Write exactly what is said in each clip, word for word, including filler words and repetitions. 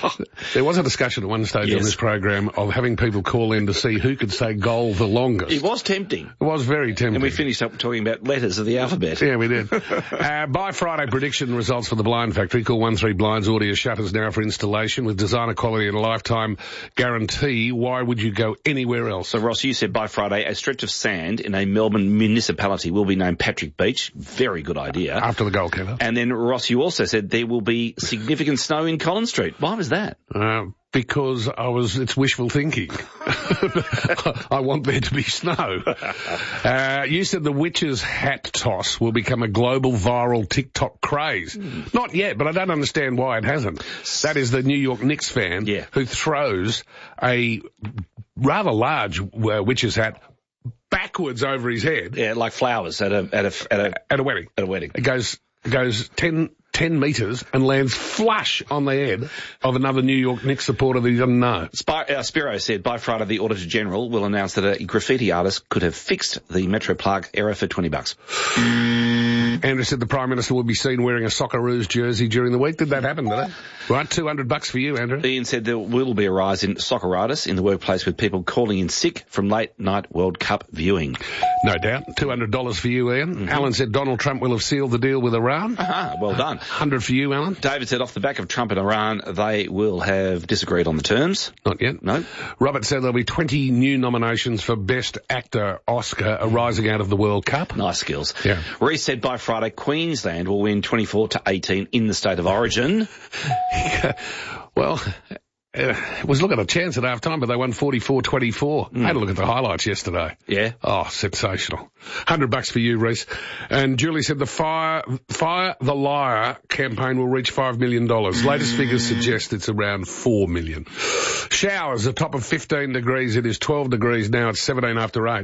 There was a discussion at one stage Yes. on this program of having people call in to see who could say goal the longest. It was tempting. It was very tempting. And we finished up talking about letters of the alphabet. Yeah, we did. uh, by Friday, prediction results for the Blind Factory. Call one three Blinds Audio Shutters now for installation with designer quality and a lifetime guarantee. Why would you go anywhere else? So, Ross, you said by Friday, a stretch of sand in a Melbourne municipality will be named Patrick Beach. Very good idea. After the goalkeeper. And then, Ross, you also said there will be significant snow in Collins Street. Why was that? Uh, because I was, it's wishful thinking. I want there to be snow. Uh, you said the witch's hat toss will become a global viral TikTok craze. Mm. Not yet, but I don't understand why it hasn't. That is the New York Knicks fan yeah. who throws a rather large uh, witch's hat backwards over his head. Yeah, like flowers at a, at a, at a, at a wedding. At a wedding. It goes, it goes ten, ten metres and lands flush on the head of another New York Knicks supporter that he doesn't know. Spy, uh, Spiro said by Friday the Auditor General will announce that a graffiti artist could have fixed the Metro Plaque error for twenty bucks. Andrew said the Prime Minister will be seen wearing a Socceroos jersey during the week. Did that happen, did it? Right, two hundred bucks for you, Andrew. Ian said there will be a rise in socceritis in the workplace with people calling in sick from late night World Cup viewing. No doubt. two hundred dollars for you, Ian. Mm-hmm. Alan said Donald Trump will have sealed the deal with Iran. Ah, well done. one hundred for you, Alan. David said off the back of Trump and Iran, they will have disagreed on the terms. Not yet. No. Robert said there'll be twenty new nominations for Best Actor Oscar arising out of the World Cup. Nice skills. Yeah. Reece said by Friday, Queensland will win twenty-four to eighteen in the state of origin. Well, Uh, it was looking at a chance at half time, but they won forty-four twenty-four. Mm. I had a look at the highlights yesterday. Yeah. Oh, sensational. one hundred bucks for you, Reece. And Julie said the Fire, Fire the Liar campaign will reach five million dollars. Latest figures suggest it's around four million dollars. Showers, a top of fifteen degrees. It is twelve degrees now. It's seventeen after eight.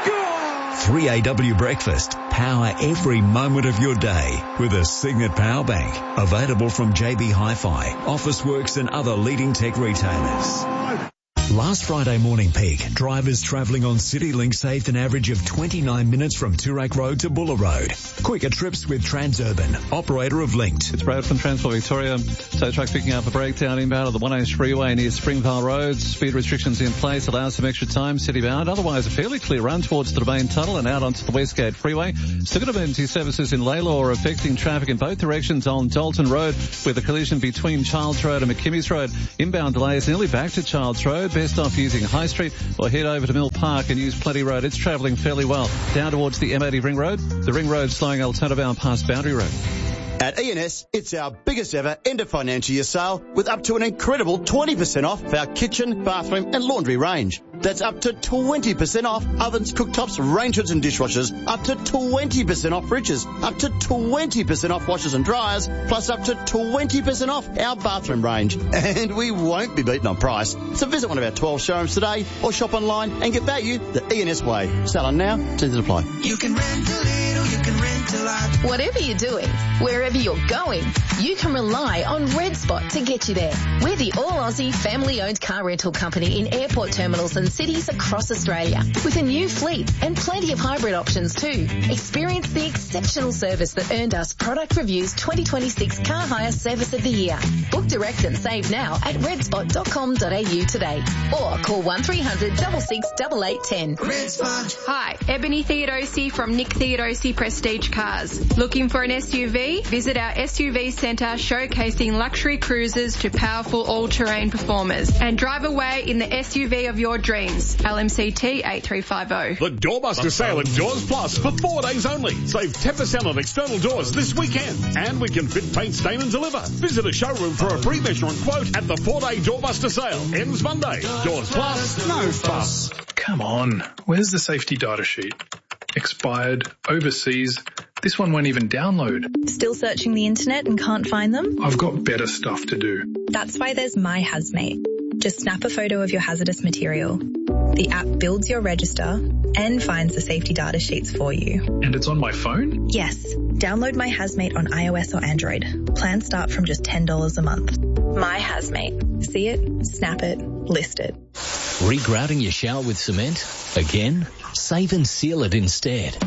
three A W Breakfast. Power every moment of your day with a Signet Power Bank. Available from J B Hi-Fi, Officeworks and other leading tech retailers. Last Friday morning peak, drivers travelling on CityLink saved an average of twenty-nine minutes from Toorak Road to Buller Road. Quicker trips with Transurban, operator of Linked. It's Brad from Transport Victoria. Tow truck picking up a breakdown inbound of the one H freeway near Springvale Road. Speed restrictions in place, allows some extra time citybound. Otherwise, a fairly clear run towards the Domain Tunnel and out onto the Westgate Freeway. Still got emergency services in Laylaw affecting traffic in both directions on Dalton Road with a collision between Childs Road and McKimmy's Road. Inbound delays nearly back to Childs Road. Best off using High Street or head over to Mill Park and use Plenty Road. It's travelling fairly well. Down towards the M eighty Ring Road. The Ring Road slowing alternative bound past Boundary Road. At E and S, it's our biggest ever end of financial year sale with up to an incredible twenty percent off of our kitchen, bathroom and laundry range. That's up to twenty percent off ovens, cooktops, range hoods and dishwashers, up to twenty percent off fridges, up to twenty percent off washers and dryers, plus up to twenty percent off our bathroom range. And we won't be beaten on price. So visit one of our twelve showrooms today or shop online and get value the E and S way. Selling now, terms and apply. You can rent a little, you can rent a lot. Whatever you're doing, wherever you're going, you can rely on Red Spot to get you there. We're the all-Aussie family-owned car rental company in airport terminals and cities across Australia, with a new fleet and plenty of hybrid options too. Experience the exceptional service that earned us Product Review's twenty twenty-six Car Hire Service of the Year. Book direct and save now at red spot dot com dot a u today, or call one three hundred, six six eight eight one zero. Red Spot. Hi, Ebony Theodosi from Nick Theodosi Prestige Cars. Looking for an S U V? Visit our S U V centre showcasing luxury cruisers to powerful all-terrain performers, and drive away in the S U V of your dreams. L M C T eight three five zero. The Doorbuster sale at Doors Plus for four days only. Save ten percent on external doors this weekend. And we can fit, paint, stain and deliver. Visit a showroom for a free measurement quote at the four-day Doorbuster sale. Ends Monday. Doors Plus, no fuss. Come on, where's the safety data sheet? Expired, overseas. This one won't even download. Still searching the internet and can't find them? I've got better stuff to do. That's why there's My Hazmate. Just snap a photo of your hazardous material. The app builds your register and finds the safety data sheets for you. And it's on my phone? Yes. Download My Hazmate on iOS or Android. Plans start from just ten dollars a month. My Hazmate. See it, snap it, list it. Regrouting your shower with cement? Again? Save and seal it instead.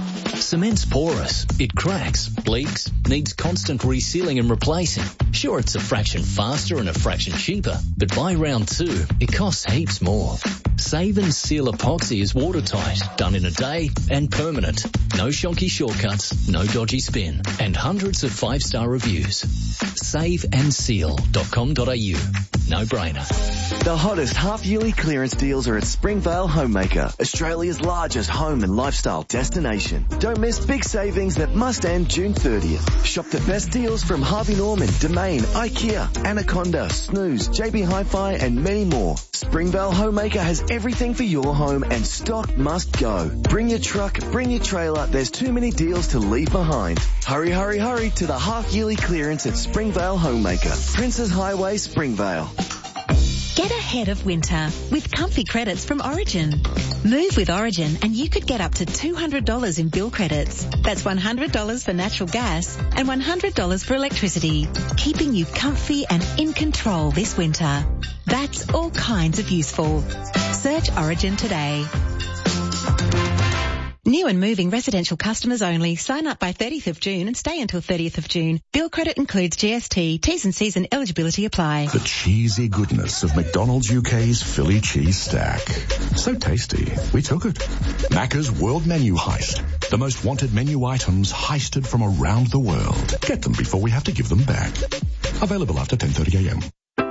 Cement's porous, it cracks, leaks, needs constant resealing and replacing. Sure, it's a fraction faster and a fraction cheaper, but by round two, it costs heaps more. Save and Seal Epoxy is watertight, done in a day and permanent. No shonky shortcuts, no dodgy spin, and hundreds of five-star reviews. save and seal dot com dot a u. No brainer. The hottest half-yearly clearance deals are at Springvale Homemaker, Australia's largest home and lifestyle destination. Don't miss big savings that must end June thirtieth. Shop the best deals from Harvey Norman, Domain, IKEA, Anaconda, Snooze, J B Hi-Fi and many more. Springvale Homemaker has everything for your home and stock must go. Bring your truck, bring your trailer, there's too many deals to leave behind. Hurry, hurry, hurry to the half-yearly clearance at Springvale Homemaker, Princes Highway, Springvale. Get ahead of winter with comfy credits from Origin. Move with Origin and you could get up to two hundred dollars in bill credits. That's one hundred dollars for natural gas and one hundred dollars for electricity, keeping you comfy and in control this winter. That's all kinds of useful. Search Origin today. New and moving residential customers only. Sign up by thirtieth of June and stay until thirtieth of June. Bill credit includes G S T. T's and C's and eligibility apply. The cheesy goodness of McDonald's U K's Philly cheese stack. So tasty, we took it. Macca's World Menu Heist. The most wanted menu items heisted from around the world. Get them before we have to give them back. Available after ten thirty a.m.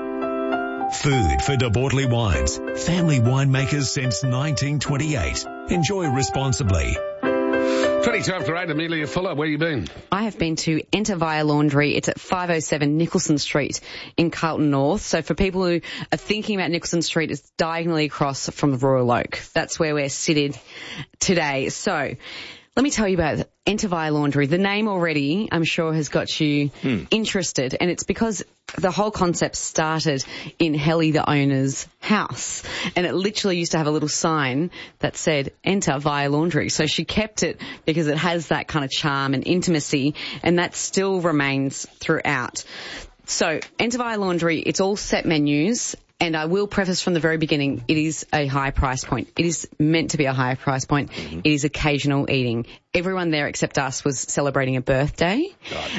Food for De Bortley Wines. Family winemakers since nineteen twenty-eight. Enjoy responsibly. twenty-two after eight, Amelia Fuller, where you been? I have been to Enter Via Laundry. It's at five oh seven Nicholson Street in Carlton North. So for people who are thinking about Nicholson Street, it's diagonally across from the Royal Oak. That's where we're seated today. So let me tell you about Enter Via Laundry. The name already, I'm sure, has got you hmm. interested, and it's because the whole concept started in Helly, the owner's house, and it literally used to have a little sign that said Enter Via Laundry. So she kept it because it has that kind of charm and intimacy, and that still remains throughout. So Enter Via Laundry, it's all set menus. And I will preface from the very beginning, it is a high price point. It is meant to be a high price point. Mm-hmm. It is occasional eating. Everyone there except us was celebrating a birthday.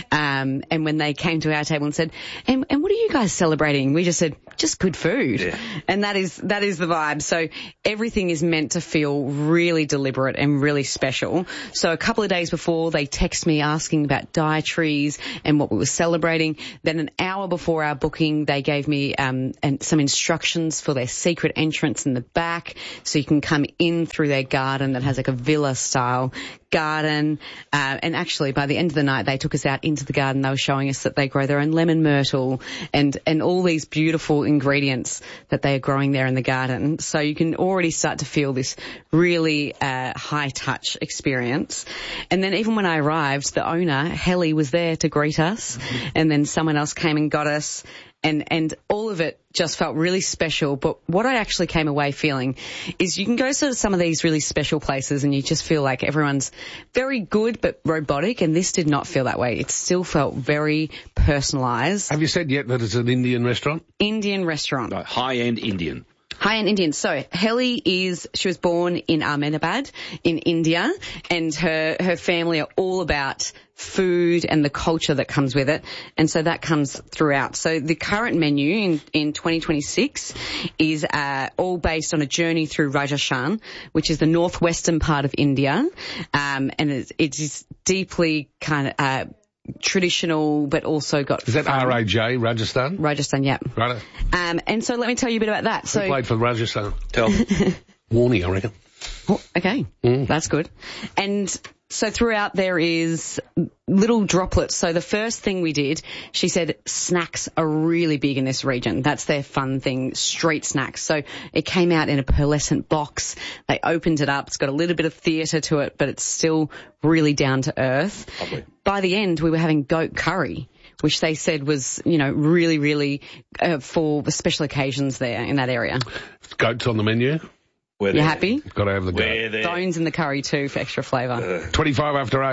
Um, and when they came to our table and said, and, and what are you guys celebrating? We just said, just good food. Yeah. And that is, that is the vibe. So everything is meant to feel really deliberate and really special. So a couple of days before, they text me asking about dietaries and what we were celebrating. Then an hour before our booking, they gave me, um, and some instructions for their secret entrance in the back, so you can come in through their garden that has like a villa style garden. Uh, and actually by the end of the night, they took us out into the garden. They were showing us that they grow their own lemon myrtle and, and all these beautiful ingredients that they are growing there in the garden. So you can already start to feel this really, uh, high touch experience. And then even when I arrived, the owner, Helly, was there to greet us. Mm-hmm. And then someone else came and got us. And, and all of it just felt really special. But what I actually came away feeling is you can go to some of these really special places and you just feel like everyone's very good but robotic, and this did not feel that way. It still felt very personalised. Have you said yet that it's an Indian restaurant? Indian restaurant. No, high-end Indian. High-end Indian. So Helly is, she was born in Ahmedabad in India, and her, her family are all about food and the culture that comes with it. And so that comes throughout. So the current menu in, in twenty twenty-six is, uh, all based on a journey through Rajasthan, which is the northwestern part of India. Um, and it's, it is deeply kind of, uh, traditional, but also got Is that fun. R A J, Rajasthan? Rajasthan, yeah. Right. Um, and so let me tell you a bit about that. Who So played for Rajasthan? Tell Warney, I reckon. Oh, okay. Mm. That's good. And so throughout there is little droplets. So the first thing we did, she said snacks are really big in this region. That's their fun thing, street snacks. So it came out in a pearlescent box. They opened it up. It's got a little bit of theatre to it, but it's still really down to earth. Lovely. By the end, we were having goat curry, which they said was, you know, really, really uh, for special occasions there in that area. Goats on the menu. You happy? Got to have the goat. Bones in the curry too for extra flavour. Uh, twenty-five after eight.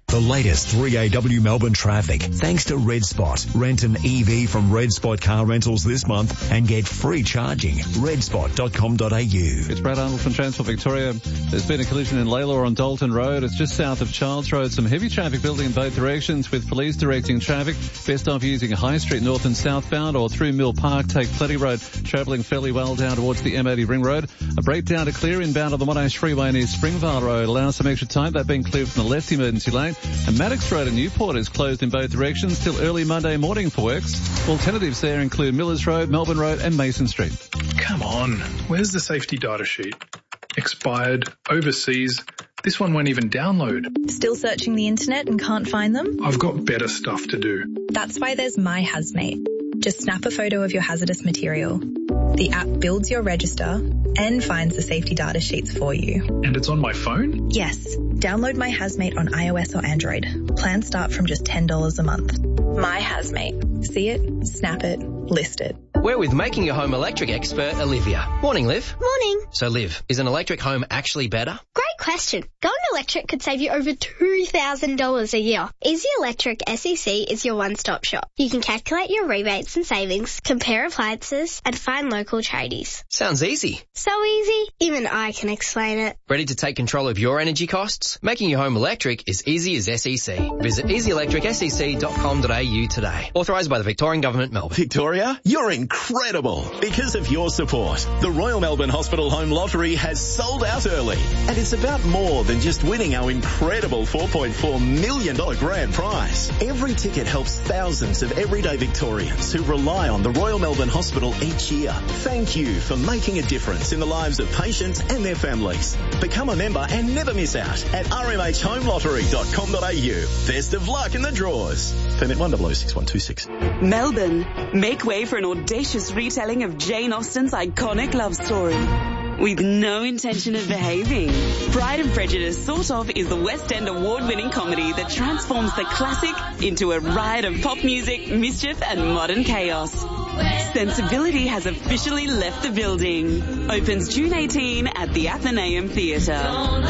The latest three A W Melbourne traffic, thanks to Red Spot. Rent an E V from Red Spot Car Rentals this month and get free charging. red spot dot com dot a u. It's Brad Arnold from Transport Victoria. There's been a collision in Laylaw on Dalton Road. It's just south of Childs Road. Some heavy traffic building in both directions with police directing traffic. Best off using High Street north and southbound or through Mill Park. Take Plenty Road, travelling fairly well down towards the M eighty Ring Road. A breakdown to clear inbound on the one oh freeway near Springvale Road. Allows some extra time. That being cleared from the left emergency lane. And Maddox Road in Newport is closed in both directions till early Monday morning for works. Alternatives there include Millers Road, Melbourne Road and Mason Street. Come on, where's the safety data sheet? Expired, overseas. This one won't even download. Still searching the internet and can't find them? I've got better stuff to do. That's why there's My Hazmate. Just snap a photo of your hazardous material. The app builds your register and finds the safety data sheets for you. And it's on my phone? Yes. Download My Hazmate on iOS or Android. Plans start from just ten dollars a month. My Hazmate. See it, snap it, list it. We're with Making Your Home electric expert, Olivia. Morning, Liv. Morning. So, Liv, is an electric home actually better? Great question. Going electric could save you over two thousand dollars a year. Easy Electric S E C is your one-stop shop. You can calculate your rebates and savings, compare appliances, and find local tradies. Sounds easy. So easy, even I can explain it. Ready to take control of your energy costs? Making your home electric is easy as S E C. Visit easy electric s e c dot com dot a u today. Authorised by the Victorian Government, Melbourne. Victoria, you're incredible. Because of your support, the Royal Melbourne Hospital Home Lottery has sold out early. And it's about more than just winning our incredible four point four million dollars grand prize. Every ticket helps thousands of everyday Victorians who rely on the Royal Melbourne Hospital each year. Thank you for making a difference in the lives of patients and their families. Become a member and never miss out at r m h home lottery dot com dot a u. Best of luck in the draws. Permit one double oh six one two six. Melbourne, make way for an audacious retelling of Jane Austen's iconic love story. With no intention of behaving. Pride and Prejudice Sort Of is the West End award-winning comedy that transforms the classic into a riot of pop music, mischief and modern chaos. Sensibility has officially left the building. Opens June eighteenth at the Athenaeum Theatre.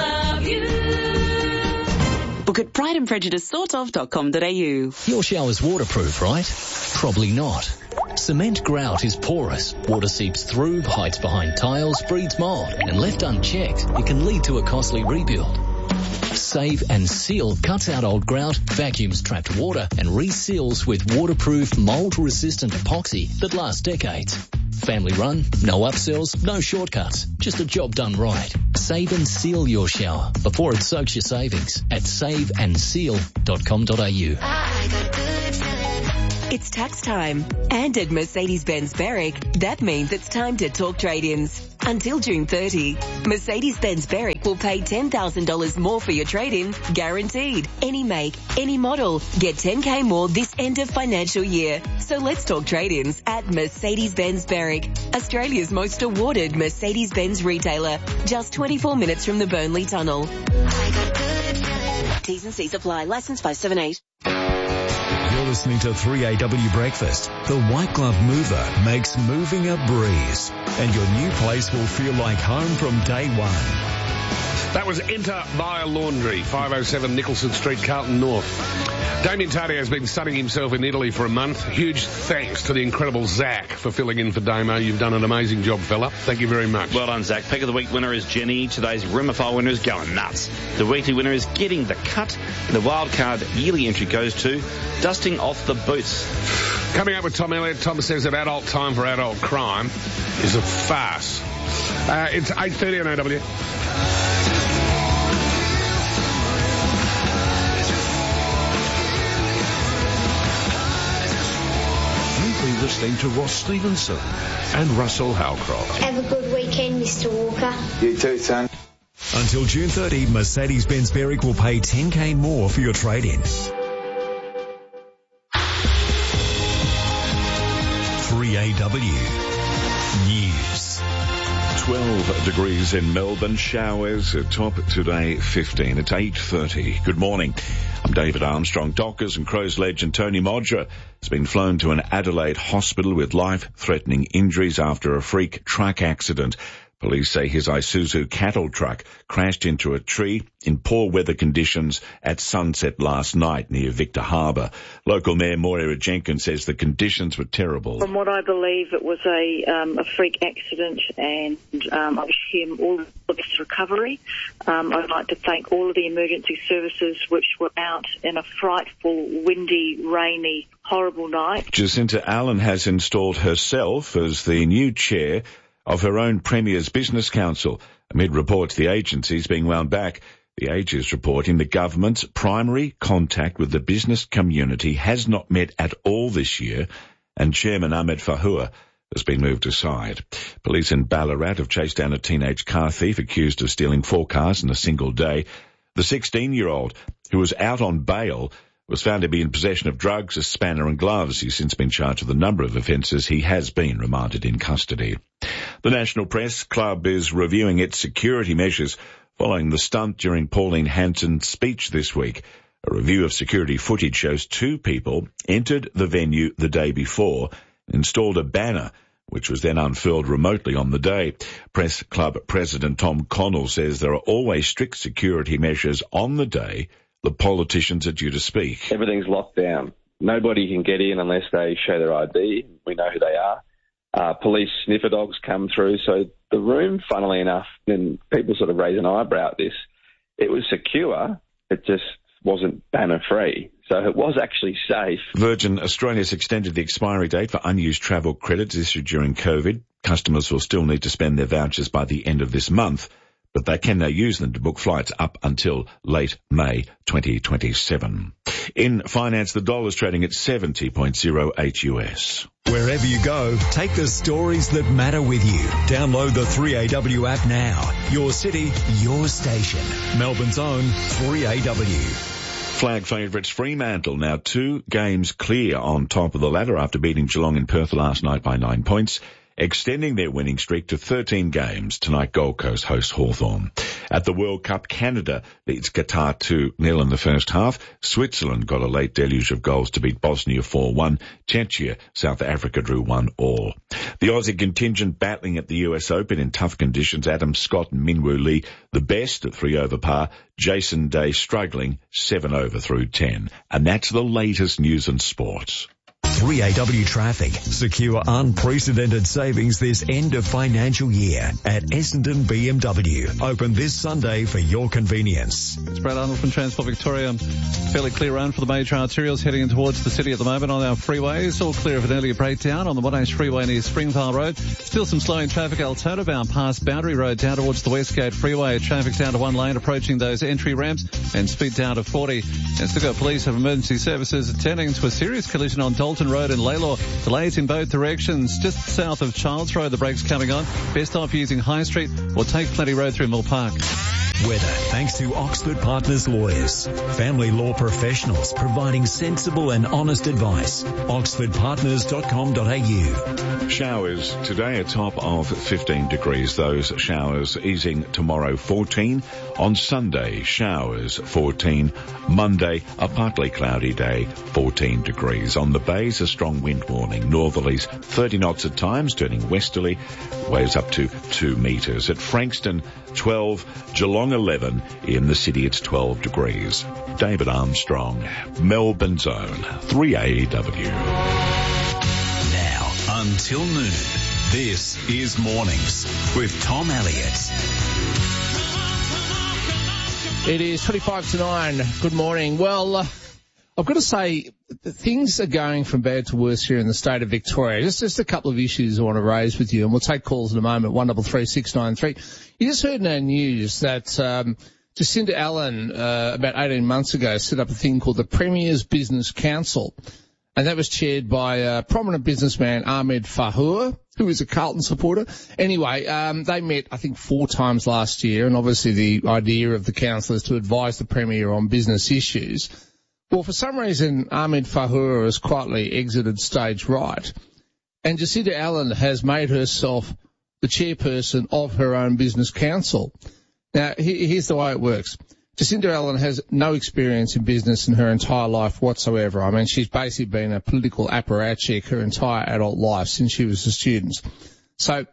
Book at pride and prejudice sort of dot com dot a u. Your shower's waterproof, right? Probably not. Cement grout is porous. Water seeps through, hides behind tiles, breeds mold, and left unchecked, it can lead to a costly rebuild. Save and Seal cuts out old grout, vacuums trapped water, and reseals with waterproof, mold-resistant epoxy that lasts decades. Family run, no upsells, no shortcuts, just a job done right. Save and seal your shower before it soaks your savings at save and seal dot com dot a u. It's tax time. And at Mercedes-Benz Berwick, that means it's time to talk trade-ins. Until June thirtieth, Mercedes-Benz Berwick will pay ten thousand dollars more for your trade-in, guaranteed. Any make, any model. Get ten K more this end of financial year. So let's talk trade-ins at Mercedes-Benz Berwick, Australia's most awarded Mercedes-Benz retailer. Just twenty-four minutes from the Burnley Tunnel. T's and C's apply. Licence five seven eight. You're listening to three A W Breakfast. The White Glove Mover makes moving a breeze, and your new place will feel like home from day one. That was Enter Via Laundry, five oh seven Nicholson Street, Carlton North. Damien Tardy has been sunning himself in Italy for a month. Huge thanks to the incredible Zach for filling in for Damo. You've done an amazing job, fella. Thank you very much. Well done, Zach. Pick of the week winner is Jenny. Today's Rimify winner is going nuts. The weekly winner is Getting the Cut. And the wildcard yearly entry goes to Dusting Off the Boots. Coming up with Tom Elliott, Tom says that adult time for adult crime is a farce. Uh, it's eight thirty on A W. Listening to Ross Stevenson and Russell Howcroft. Have a good weekend, Mister Walker. You too, son. Until June thirtieth, Mercedes-Benz Berwick will pay ten K more for your trade-in. three A W News. twelve degrees in Melbourne, showers at top today, fifteen. It's eight thirty. Good morning. I'm David Armstrong. Dockers and Crows legend Tony Modra has been flown to an Adelaide hospital with life-threatening injuries after a freak truck accident. Police say his Isuzu cattle truck crashed into a tree in poor weather conditions at sunset last night near Victor Harbour. Local Mayor Moira Jenkins says the conditions were terrible. From what I believe, it was a, um, a freak accident, and um, I wish him all the best recovery. Um, I'd like to thank all of the emergency services which were out in a frightful, windy, rainy, horrible night. Jacinta Allen has installed herself as the new chair of her own Premier's Business Council, amid reports the agency is being wound back. The Age is reporting the government's primary contact with the business community has not met at all this year, and Chairman Ahmed Fahua has been moved aside. Police in Ballarat have chased down a teenage car thief accused of stealing four cars in a single day. The sixteen-year-old, who was out on bail, was found to be in possession of drugs, a spanner and gloves. He's since been charged with a number of offences. He has been remanded in custody. The National Press Club is reviewing its security measures following the stunt during Pauline Hanson's speech this week. A review of security footage shows two people entered the venue the day before and installed a banner, which was then unfurled remotely on the day. Press Club President Tom Connell says there are always strict security measures on the day the politicians are due to speak. Everything's locked down. Nobody can get in unless they show their I D. We know who they are. Uh, police sniffer dogs come through. So the room, funnily enough, and people sort of raise an eyebrow at this, it was secure. It just wasn't banner-free. So it was actually safe. Virgin Australia's extended the expiry date for unused travel credits issued during COVID. Customers will still need to spend their vouchers by the end of this month, but they can now use them to book flights up until late May twenty twenty-seven. In finance, the dollar's trading at seventy point oh eight U S. Wherever you go, take the stories that matter with you. Download the three A W app now. Your city, your station. Melbourne's own three A W. Flag favourites Fremantle now two games clear on top of the ladder after beating Geelong in Perth last night by nine points. Extending their winning streak to thirteen games. Tonight, Gold Coast hosts Hawthorn. At the World Cup, Canada beats Qatar two nil in the first half. Switzerland got a late deluge of goals to beat Bosnia four one. Czechia, South Africa drew one all. The Aussie contingent battling at the U S Open in tough conditions. Adam Scott and Minwoo Lee, the best at three over par. Jason Day struggling, seven over through ten. And that's the latest news and sports. three A W Traffic. Secure unprecedented savings this end of financial year at Essendon B M W. Open this Sunday for your convenience. It's Brad Arnold from Transport Victoria. Fairly clear run for the major arterials heading in towards the city at the moment on our freeways. All clear of an earlier breakdown on the one H freeway near Springvale Road. Still some slowing traffic Altona bound past Boundary Road down towards the Westgate Freeway. Traffic down to one lane approaching those entry ramps and speed down to forty. And Stuttgart Police have emergency services attending to a serious collision on Dalton Road and Laylaw. Delays in both directions. Just south of Childs Road, the brakes coming on. Best off using High Street or take Plenty Road through Mill Park. Weather thanks to Oxford Partners Lawyers. Family law professionals providing sensible and honest advice. oxford partners dot com dot a u. Showers today, a top of fifteen degrees. Those showers easing tomorrow, fourteen. On Sunday, showers, fourteen. Monday, a partly cloudy day, fourteen degrees. On the bays, a strong wind warning. Northerlies, thirty knots at times, turning westerly. Waves up to two metres. At Frankston, twelve. Geelong, eleven. In the city, it's twelve degrees. David Armstrong, Melbourne's own three A W. Now, until noon, this is Mornings with Tom Elliott. It is twenty-five to nine. Good morning. Well, uh, I've got to say, things are going from bad to worse here in the state of Victoria. Just, just a couple of issues I want to raise with you, and we'll take calls in a moment, one double three six nine three. You just heard in our news that um, Jacinta Allen, uh, about eighteen months ago, set up a thing called the Premier's Business Council, and that was chaired by a prominent businessman, Ahmed Fahua, who is a Carlton supporter. Anyway, um, they met, I think, four times last year, and obviously the idea of the council is to advise the Premier on business issues. Well, for some reason, Ahmed Fahua has quietly exited stage right, and Jacinta Allen has made herself the chairperson of her own business council. Now, here's the way it works. Jacinta Allen has no experience in business in her entire life whatsoever. I mean, she's basically been a political apparatchik her entire adult life since she was a student. So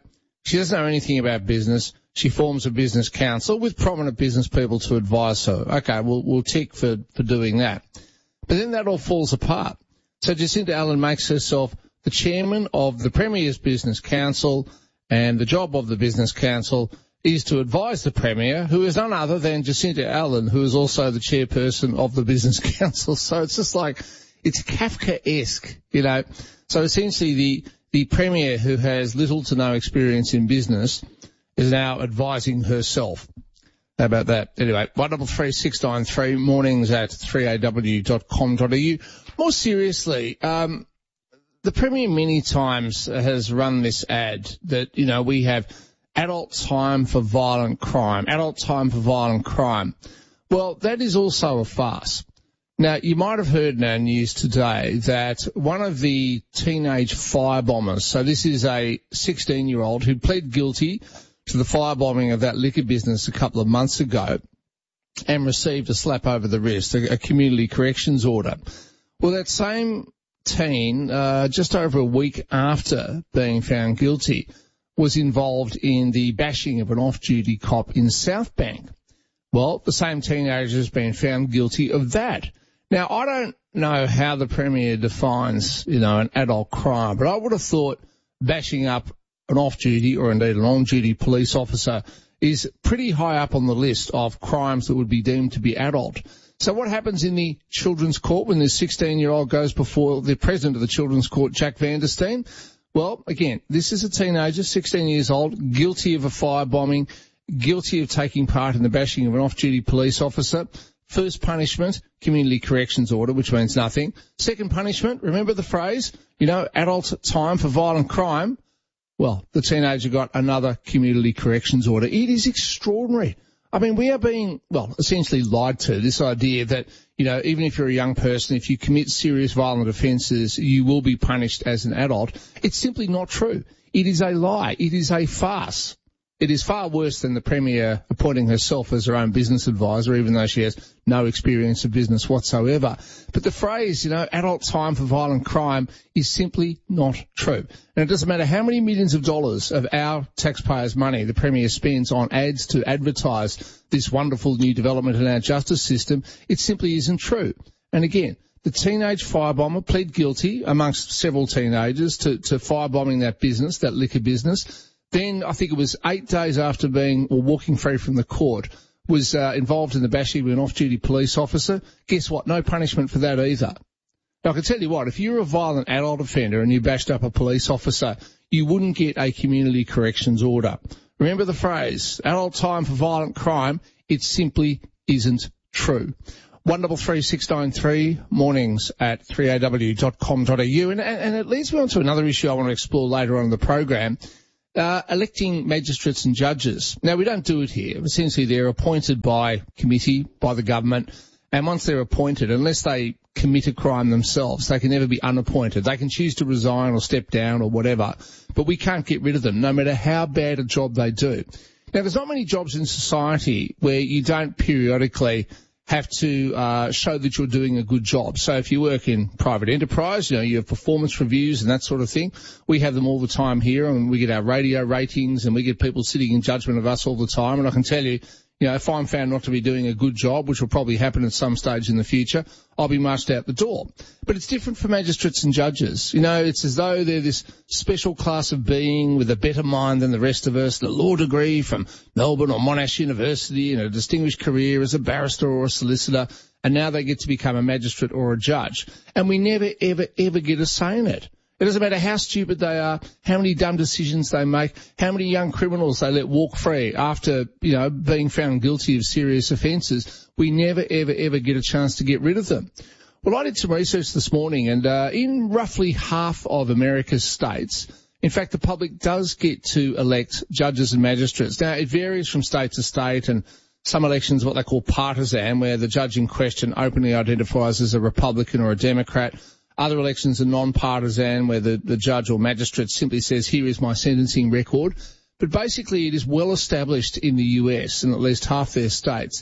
She doesn't know anything about business. She forms a business council with prominent business people to advise her. Okay, we'll, we'll tick for, for doing that. But then that all falls apart. So Jacinta Allen makes herself the chairman of the Premier's Business Council, and the job of the Business Council is to advise the Premier, who is none other than Jacinta Allen, who is also the chairperson of the Business Council. So it's just like, it's Kafkaesque, you know. So essentially the, the Premier, who has little to no experience in business, is now advising herself. How about that? Anyway, one double three six nine three, mornings at three a w dot com dot a u. More seriously, um, the Premier many times has run this ad that, you know, we have adult time for violent crime, adult time for violent crime. Well, that is also a farce. Now, you might have heard in our news today that one of the teenage firebombers, so this is a sixteen-year-old who pled guilty to the firebombing of that liquor business a couple of months ago and received a slap over the wrist, a, a community corrections order. Well, that same teen, uh, just over a week after being found guilty, was involved in the bashing of an off-duty cop in Southbank. Well, the same teenager has been found guilty of that. Now, I don't know how the Premier defines, you know, an adult crime, but I would have thought bashing up an off-duty or indeed an on-duty police officer is pretty high up on the list of crimes that would be deemed to be adult. So what happens in the Children's Court when this sixteen-year-old goes before the president of the Children's Court, Jack Vandersteen? Well, again, this is a teenager, sixteen years old, guilty of a firebombing, guilty of taking part in the bashing of an off-duty police officer. First punishment, community corrections order, which means nothing. Second punishment, remember the phrase, you know, adult time for violent crime? Well, the teenager got another community corrections order. It is extraordinary. I mean, we are being, well, essentially lied to, this idea that, you know, even if you're a young person, if you commit serious violent offences, you will be punished as an adult. It's simply not true. It is a lie. It is a farce. It is far worse than the Premier appointing herself as her own business advisor, even though she has no experience of business whatsoever. But the phrase, you know, adult time for violent crime is simply not true. And it doesn't matter how many millions of dollars of our taxpayers' money the Premier spends on ads to advertise this wonderful new development in our justice system, it simply isn't true. And again, the teenage firebomber pled guilty, amongst several teenagers, to, to firebombing that business, that liquor business. Then, I think it was eight days after being, or walking free from the court, was uh, involved in the bashing of an off-duty police officer. Guess what? No punishment for that either. Now, I can tell you what, if you're a violent adult offender and you bashed up a police officer, you wouldn't get a community corrections order. Remember the phrase, adult time for violent crime? It simply isn't true. one double three six nine three, mornings at three a w dot com dot a u. And, and, and it leads me on to another issue I want to explore later on in the program. Uh, electing magistrates and judges. Now, we don't do it here. Essentially, they're appointed by committee, by the government, and once they're appointed, unless they commit a crime themselves, they can never be unappointed. They can choose to resign or step down or whatever, but we can't get rid of them, no matter how bad a job they do. Now, there's not many jobs in society where you don't periodically have to uh, show that you're doing a good job. So if you work in private enterprise, you know, you have performance reviews and that sort of thing. We have them all the time here, and we get our radio ratings, and we get people sitting in judgment of us all the time. And I can tell you, you know, if I'm found not to be doing a good job, which will probably happen at some stage in the future, I'll be marched out the door. But it's different for magistrates and judges. You know, it's as though they're this special class of being with a better mind than the rest of us, a law degree from Melbourne or Monash University, and a distinguished career as a barrister or a solicitor, and now they get to become a magistrate or a judge. And we never, ever, ever get a say in it. It doesn't matter how stupid they are, how many dumb decisions they make, how many young criminals they let walk free after, you know, being found guilty of serious offences. We never, ever, ever get a chance to get rid of them. Well, I did some research this morning, and uh, in roughly half of America's states, in fact, the public does get to elect judges and magistrates. Now, it varies from state to state, and some elections are what they call partisan, where the judge in question openly identifies as a Republican or a Democrat. Other elections are non-partisan, where the, the judge or magistrate simply says, here is my sentencing record. But basically, it is well established in the U S, in at least half their states,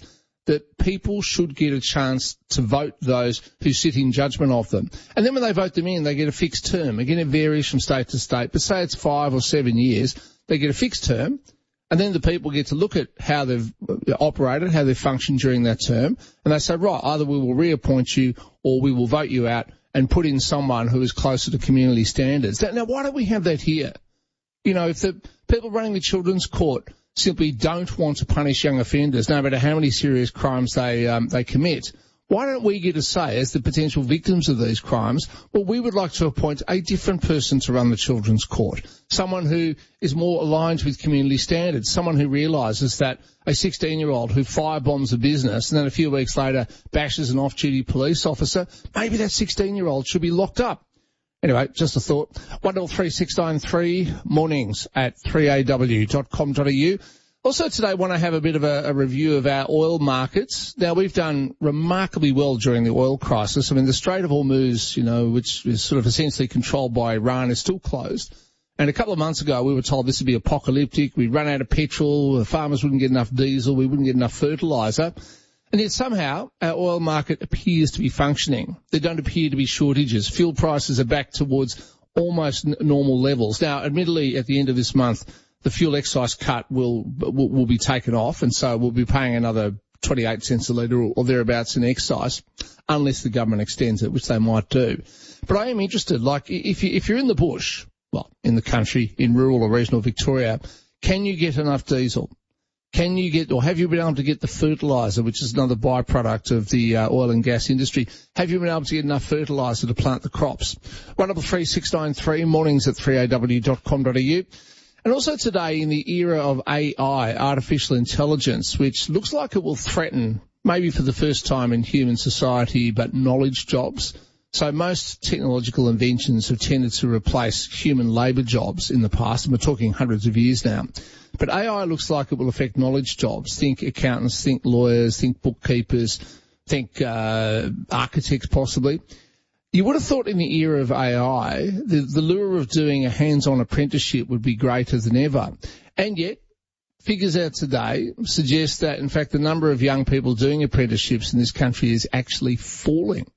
that people should get a chance to vote those who sit in judgment of them. And then when they vote them in, they get a fixed term. Again, it varies from state to state, but say it's five or seven years, they get a fixed term, and then the people get to look at how they've operated, how they've functioned during that term, and they say, right, either we will reappoint you or we will vote you out and put in someone who is closer to community standards. Now, why don't we have that here? You know, if the people running the children's court simply don't want to punish young offenders, no matter how many serious crimes they um, they commit, why don't we get a say as the potential victims of these crimes? Well, we would like to appoint a different person to run the children's court, someone who is more aligned with community standards, someone who realises that a sixteen-year-old who firebombs a business and then a few weeks later bashes an off-duty police officer, maybe that sixteen-year-old should be locked up. Anyway, just a thought. one double three six nine three mornings at three a w dot com dot a u. Also today, I want to have a bit of a, a review of our oil markets. Now, we've done remarkably well during the oil crisis. I mean, the Strait of Hormuz, you know, which is sort of essentially controlled by Iran, is still closed. And a couple of months ago, we were told this would be apocalyptic. We'd run out of petrol. The farmers wouldn't get enough diesel. We wouldn't get enough fertiliser. And yet somehow our oil market appears to be functioning. There don't appear to be shortages. Fuel prices are back towards almost n- normal levels. Now, admittedly, at the end of this month, the fuel excise cut will, will will be taken off, and so we'll be paying another twenty-eight cents a litre or, or thereabouts in excise, unless the government extends it, which they might do. But I am interested, like, if, you, if you're in the bush, well, in the country, in rural or regional Victoria, can you get enough diesel? Can you get, or have you been able to get the fertiliser, which is another byproduct of the uh, oil and gas industry? Have you been able to get enough fertiliser to plant the crops? one double three six nine three, mornings at three a w dot com dot a u. And also today, in the era of A I, artificial intelligence, which looks like it will threaten, maybe for the first time in human society, but knowledge jobs. So most technological inventions have tended to replace human labour jobs in the past, and we're talking hundreds of years now. But A I looks like it will affect knowledge jobs. Think accountants, think lawyers, think bookkeepers, think uh, architects possibly. You would have thought in the era of A I, the, the lure of doing a hands-on apprenticeship would be greater than ever. And yet, figures out today suggest that, in fact, the number of young people doing apprenticeships in this country is actually falling.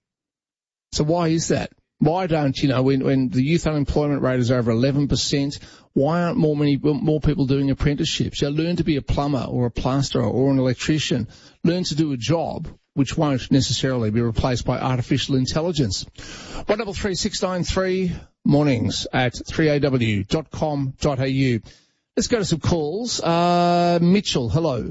So why is that? Why don't, you know, when, when the youth unemployment rate is over eleven percent, why aren't more many more people doing apprenticeships? You know, learn to be a plumber or a plasterer or an electrician. Learn to do a job which won't necessarily be replaced by artificial intelligence. one double three six nine three, mornings at three a w dot com dot a u. Let's go to some calls. Uh, Mitchell, hello.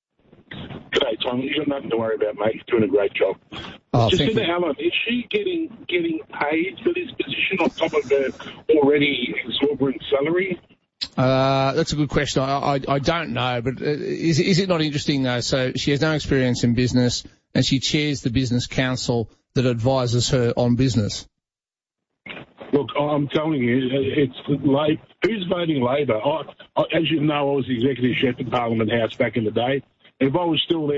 G'day, Tom. You've got nothing to worry about, mate. You're doing a great job. Oh, Just thank in the you. Alan, is she getting getting paid for this position on top of her already exorbitant salary? Uh, that's a good question. I, I, I don't know, but uh, is, is it not interesting, though? So she has no experience in business, and she chairs the business council that advises her on business. Look, I'm telling you, it's Labor. Who's voting Labor? I, I, as you know, I was the executive chef at Parliament House back in the day. If I was still there